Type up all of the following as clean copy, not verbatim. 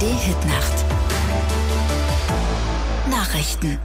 ARD-Hitnacht. Nachrichten.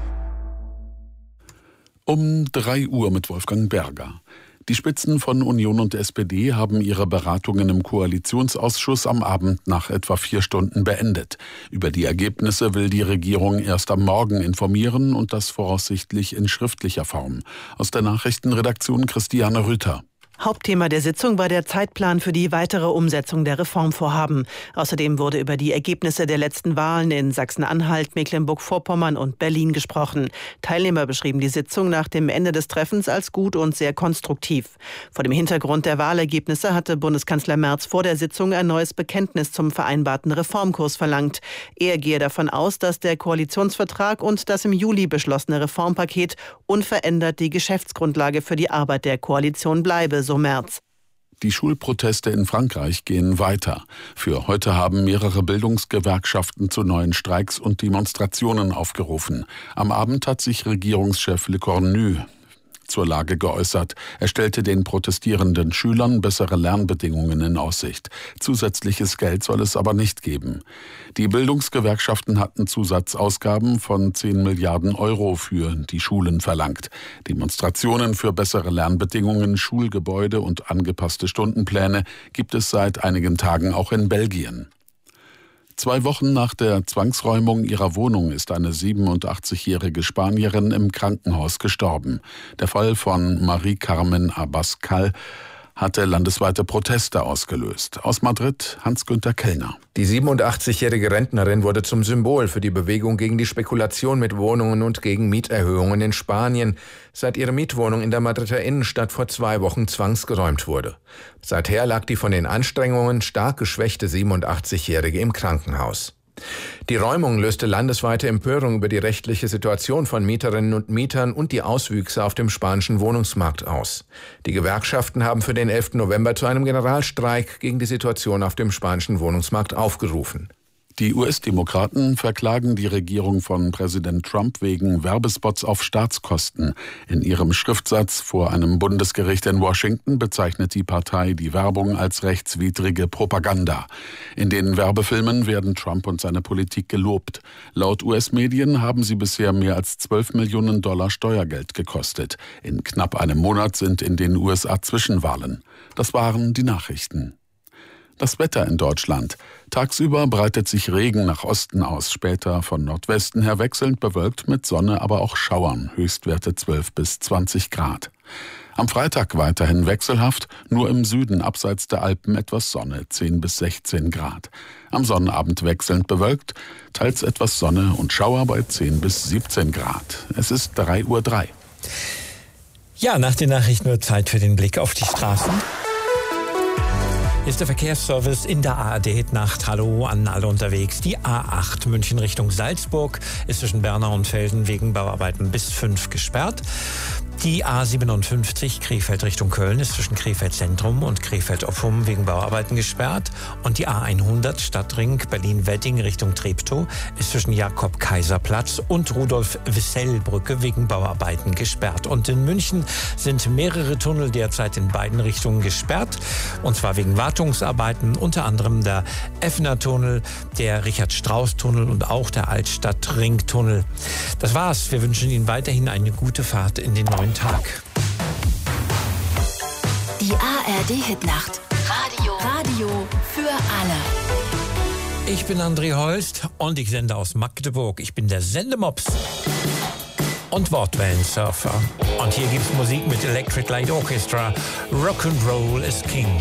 Um 3 Uhr mit Wolfgang Berger. Die Spitzen von Union und SPD haben ihre Beratungen im Koalitionsausschuss am Abend nach etwa 4 Stunden beendet. Über die Ergebnisse will die Regierung erst am Morgen informieren und das voraussichtlich in schriftlicher Form. Aus der Nachrichtenredaktion Christiane Rüther. Hauptthema der Sitzung war der Zeitplan für die weitere Umsetzung der Reformvorhaben. Außerdem wurde über die Ergebnisse der letzten Wahlen in Sachsen-Anhalt, Mecklenburg-Vorpommern und Berlin gesprochen. Teilnehmer beschrieben die Sitzung nach dem Ende des Treffens als gut und sehr konstruktiv. Vor dem Hintergrund der Wahlergebnisse hatte Bundeskanzler Merz vor der Sitzung ein neues Bekenntnis zum vereinbarten Reformkurs verlangt. Er gehe davon aus, dass der Koalitionsvertrag und das im Juli beschlossene Reformpaket unverändert die Geschäftsgrundlage für die Arbeit der Koalition bleibe, so Merz. Die Schulproteste in Frankreich gehen weiter. Für heute haben mehrere Bildungsgewerkschaften zu neuen Streiks und Demonstrationen aufgerufen. Am Abend hat sich Regierungschef Le Cornu zur Lage geäußert. Er stellte den protestierenden Schülern bessere Lernbedingungen in Aussicht. Zusätzliches Geld soll es aber nicht geben. Die Bildungsgewerkschaften hatten Zusatzausgaben von 10 Milliarden Euro für die Schulen verlangt. Demonstrationen für bessere Lernbedingungen, Schulgebäude und angepasste Stundenpläne gibt es seit einigen Tagen auch in Belgien. 2 Wochen nach der Zwangsräumung ihrer Wohnung ist eine 87-jährige Spanierin im Krankenhaus gestorben. Der Fall von Marie Carmen Abascal hatte landesweite Proteste ausgelöst. Aus Madrid Hans-Günther Kellner. Die 87-jährige Rentnerin wurde zum Symbol für die Bewegung gegen die Spekulation mit Wohnungen und gegen Mieterhöhungen in Spanien, seit ihre Mietwohnung in der Madrider Innenstadt vor 2 Wochen zwangsgeräumt wurde. Seither lag die von den Anstrengungen stark geschwächte 87-jährige im Krankenhaus. Die Räumung löste landesweite Empörung über die rechtliche Situation von Mieterinnen und Mietern und die Auswüchse auf dem spanischen Wohnungsmarkt aus. Die Gewerkschaften haben für den 11. November zu einem Generalstreik gegen die Situation auf dem spanischen Wohnungsmarkt aufgerufen. Die US-Demokraten verklagen die Regierung von Präsident Trump wegen Werbespots auf Staatskosten. In ihrem Schriftsatz vor einem Bundesgericht in Washington bezeichnet die Partei die Werbung als rechtswidrige Propaganda. In den Werbefilmen werden Trump und seine Politik gelobt. Laut US-Medien haben sie bisher mehr als $12 Millionen Steuergeld gekostet. In knapp einem Monat sind in den USA Zwischenwahlen. Das waren die Nachrichten. Das Wetter in Deutschland. Tagsüber breitet sich Regen nach Osten aus, später von Nordwesten her wechselnd bewölkt mit Sonne, aber auch Schauern, Höchstwerte 12 bis 20 Grad. Am Freitag weiterhin wechselhaft, nur im Süden abseits der Alpen etwas Sonne, 10 bis 16 Grad. Am Sonnabend wechselnd bewölkt, teils etwas Sonne und Schauer bei 10 bis 17 Grad. Es ist 3:03 Uhr. Ja, nach den Nachrichten wird Zeit für den Blick auf die Straßen. Ist der Verkehrsservice in der ARD-Nacht. Hallo an alle unterwegs. Die A8 München Richtung Salzburg ist zwischen Bernau und Velden wegen Bauarbeiten bis 5 gesperrt. Die A57 Krefeld Richtung Köln ist zwischen Krefeld Zentrum und Krefeld-Oppum wegen Bauarbeiten gesperrt. Und die A100 Stadtring Berlin-Wedding Richtung Treptow ist zwischen Jakob-Kaiser-Platz und Rudolf-Wissell-Brücke wegen Bauarbeiten gesperrt. Und in München sind mehrere Tunnel derzeit in beiden Richtungen gesperrt. Und zwar wegen Wartungsarbeiten, unter anderem der Effner-Tunnel, der Richard-Strauss-Tunnel und auch der Altstadt-Ring-Tunnel. Das war's. Wir wünschen Ihnen weiterhin eine gute Fahrt in den neuen Tag. Die ARD-Hitnacht. Radio für alle. Ich bin André Holst und ich sende aus Magdeburg. Ich bin der Sendemops und Wortwellensurfer. Und hier gibt's Musik mit Electric Light Orchestra. Rock'n'Roll is King.